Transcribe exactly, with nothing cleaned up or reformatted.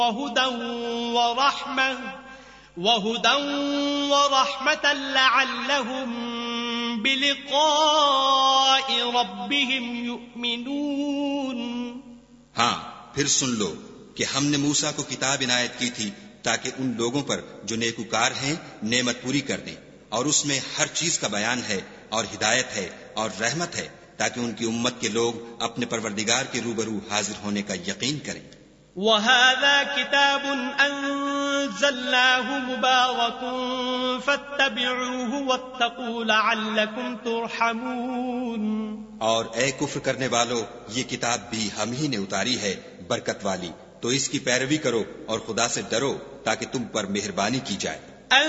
वहुदन व रहमह वहुदन व रहमतन लअल्लहुम बिलिक़ाइ रब्बिहिम युमिनून। हाँ, फिर सुन लो कि हमने मूसा को किताब इनायत की थी ताकि उन लोगों पर जो नेकुकार हैं नेमत पूरी कर दें, और उसमें हर चीज का बयान है और हिदायत है और रहमत है, ताकि उनकी उम्मत के लोग अपने परवरदिगार के रूबरू हाजिर होने का यकीन करें। वहाज़ा किताबुन अंज़लनाहु मुबारकुन फत्तबिऊहु वत्तकू लअल्लकुम तुरहमून। और ए कुफ्र करने वालों, ये किताब भी हम ही ने उतारी है बरकत वाली, तो इसकी पैरवी करो और खुदा से डरो ताकि तुम पर मेहरबानी की जाए।